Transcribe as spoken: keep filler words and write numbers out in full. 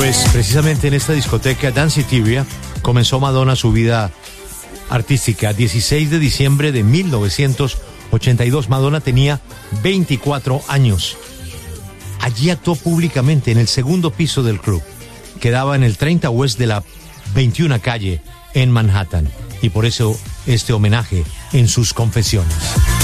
Pues precisamente en esta discoteca Danceteria comenzó Madonna su vida artística. dieciséis de diciembre de mil novecientos ochenta y dos, Madonna tenía veinticuatro años. Allí actuó públicamente en el segundo piso del club. Quedaba en el treinta West de la veintiuna calle en Manhattan. Y por eso este homenaje en sus confesiones.